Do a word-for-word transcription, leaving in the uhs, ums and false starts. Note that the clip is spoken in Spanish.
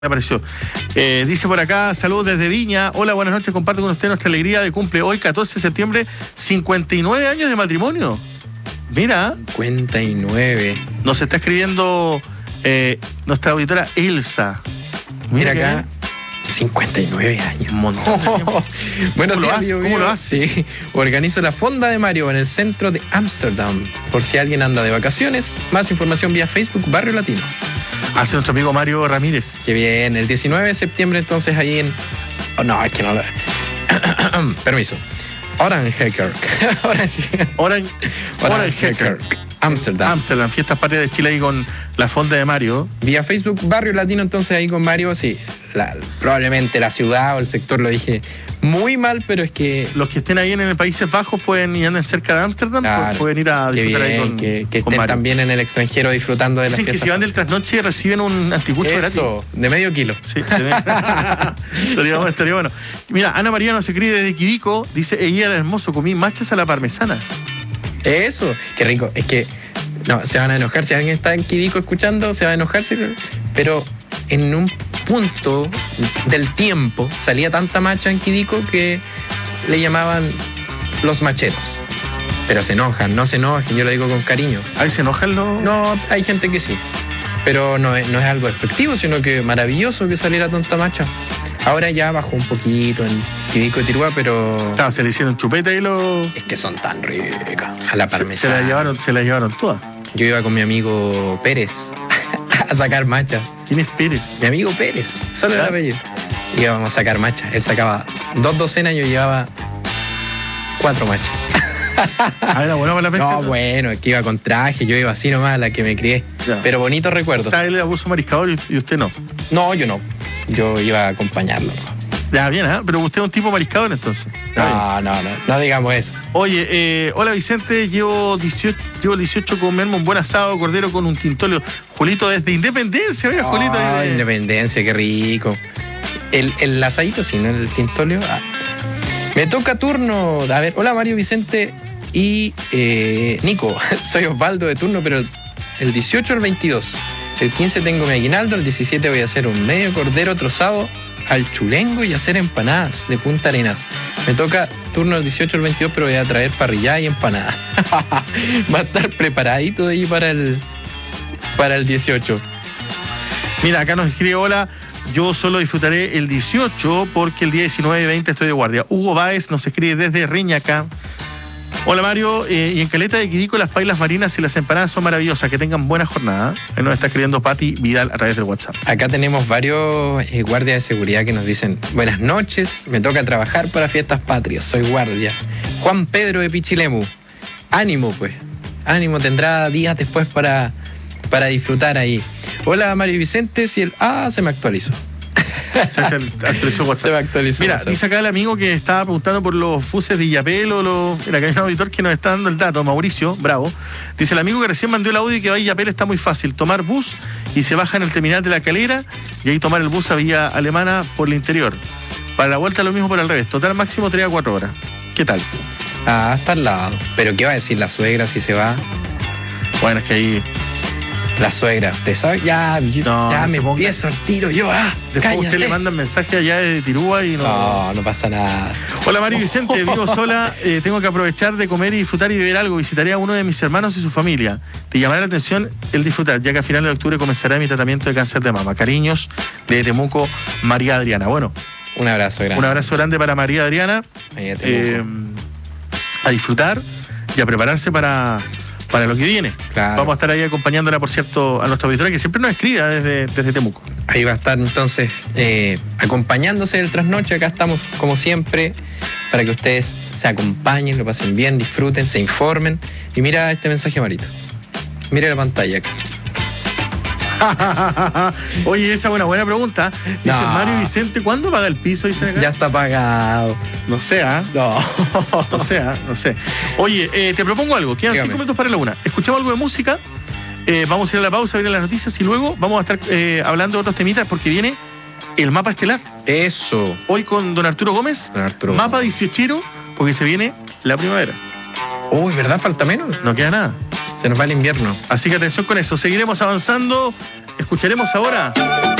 Me apareció. Eh, dice por acá, saludos desde Viña. Hola, buenas noches, comparto con usted nuestra alegría de cumple hoy, catorce de septiembre, cincuenta y nueve años de matrimonio. Mira. cincuenta y nueve. Nos está escribiendo eh, nuestra auditora Elsa. Mira, Mira acá, cincuenta y nueve años. Un montón de tiempo. Bueno, ¿Cómo, lo hace? ¿Cómo lo hace? Sí, organizo la fonda de Mario en el centro de Ámsterdam. Por si alguien anda de vacaciones, más información vía Facebook Barrio Latino. Hace nuestro amigo Mario Ramírez. Qué bien, el diecinueve de septiembre entonces ahí en... Oh, no, es que no lo... Permiso. Oranjekerk. Oranjekerk. Ámsterdam. Ámsterdam, fiestas patrias de Chile ahí con la fonda de Mario. Vía Facebook Barrio Latino, entonces ahí con Mario, sí. La, probablemente la ciudad o el sector lo dije muy mal, pero es que... Los que estén ahí en el Países Bajos pueden y anden cerca de Ámsterdam, claro, pues pueden ir a disfrutar bien, ahí con que, que con estén Mario. También en el extranjero disfrutando de las Dicen fiestas. que si van del trasnoche reciben un anticucho gratis. Eso, de medio kilo. Sí, estaría bueno, estaría bueno. Mira, Ana María nos escribe desde Quirico, dice, ella era hermoso, comí machas a la parmesana. Eso, qué rico. Es que no, se van a enojar. Si alguien está en Quirico escuchando, se va a enojarse. Pero en un punto del tiempo salía tanta macha en Quirico que le llamaban los macheros. Pero se enojan, no se enojen, yo lo digo con cariño. ¿Ahí se enojan los...? No, hay gente que sí. Pero no es, no es algo despectivo, sino que maravilloso que saliera tanta macha. Ahora ya bajó un poquito en Quirico y Tirúa, pero... Claro, se le hicieron chupeta y los... Es que son tan ricas. A la parmesana. Se, se la llevaron, se la llevaron todas. Yo iba con mi amigo Pérez a sacar macha. ¿Quién es Pérez? Mi amigo Pérez, solo el apellido. Íbamos a sacar macha. Él sacaba dos docenas y yo llevaba cuatro machas. Ah, era bueno para la pesca. No, bueno, es que iba con traje, yo iba así nomás, la que me crié. Ya. Pero bonito recuerdo. O sea, él era abuso mariscador y usted no. No, yo no. Yo iba a acompañarlo. Ya, bien, ¿eh? Pero usted es un tipo mariscador entonces. No, no, no, no digamos eso. Oye, eh, hola Vicente, llevo dieciocho, llevo dieciocho comerme un buen asado, cordero con un tintolio. Julito desde Independencia, oiga, oh, Julito. Ah, desde... Independencia, qué rico. El, el asadito, sí, ¿no? El tintolio. Ah. Me toca turno. A ver, hola Mario, Vicente y eh, Nico. Soy Osvaldo de turno, pero el dieciocho al veintidós. El quince tengo mi aguinaldo, el diecisiete voy a hacer un medio cordero trozado al chulengo y hacer empanadas de Punta Arenas. Me toca turno el dieciocho al veintidós, pero voy a traer parrillada y empanadas. Va a estar preparadito de ahí para el, para el dieciocho. Mira, acá nos escribe, hola, yo solo disfrutaré el dieciocho porque el día diecinueve y veinte estoy de guardia. Hugo Báez nos escribe desde Reñaca. Hola Mario, eh, y en Caleta de Quirico las pailas marinas y las empanadas son maravillosas, que tengan buena jornada. Ahí nos está escribiendo Pati Vidal a través del WhatsApp. Acá tenemos varios eh, guardias de seguridad que nos dicen, buenas noches, me toca trabajar para Fiestas Patrias, soy guardia. Juan Pedro de Pichilemu, ánimo pues, ánimo, tendrá días después para, para disfrutar ahí. Hola Mario Vicente, si el... Ah, se me actualizó. Se actualizó WhatsApp. Se me actualizó. Mira, WhatsApp. dice acá el amigo que estaba preguntando por los fuses de Illapel o los... Mira, acá hay un auditor que nos está dando el dato, Mauricio, bravo. Dice el amigo que recién mandó el audio y que va a Illapel está muy fácil. Tomar bus y se baja en el terminal de La Calera y ahí tomar el bus a Villa Alemana por el interior. Para la vuelta lo mismo por el revés. Total máximo tres a cuatro horas. ¿Qué tal? Ah, está al lado. Pero ¿qué va a decir la suegra si se va? Bueno, es que ahí... La suegra, ¿usted sabe? Ya, no, ya no me ponga... empiezo al tiro, yo, ah, Después cállate. Usted le manda mensaje allá de Tirúa y no... No, no pasa nada. Hola Mario Vicente, vivo sola, eh, tengo que aprovechar de comer y disfrutar y beber algo. Visitaré a uno de mis hermanos y su familia. Te llamará la atención el disfrutar, ya que a finales de octubre comenzará mi tratamiento de cáncer de mama. Cariños de Temuco, María Adriana. Bueno, un abrazo grande. Un abrazo grande para María Adriana. Eh, a disfrutar y a prepararse para... para lo que viene. Claro. Vamos a estar ahí acompañándola, por cierto, a nuestra auditora que siempre nos escribe desde, desde Temuco. Ahí va a estar entonces eh, acompañándose del trasnoche. Acá estamos como siempre para que ustedes se acompañen, lo pasen bien, disfruten, se informen. Y mira este mensaje, Marito. Mira la pantalla acá. Oye, esa es una buena pregunta. Dice no. Mario Vicente, ¿cuándo paga el piso? Dice acá. Ya está pagado. No sé, ¿ah? ¿eh? No. No sé, ¿ah? ¿eh? No sé. Oye, eh, te propongo algo. Quedan Dígame. cinco minutos para la una. Escuchamos algo de música. Eh, vamos a ir a la pausa, vienen las noticias y luego vamos a estar eh, hablando de otros temitas porque viene el mapa estelar. Eso. Hoy con don Arturo Gómez. Don Arturo. Mapa dieciochero, porque se viene la primavera. Uy, ¿verdad? Falta menos. No queda nada. Se nos va el invierno. Así que atención con eso. Seguiremos avanzando. Escucharemos ahora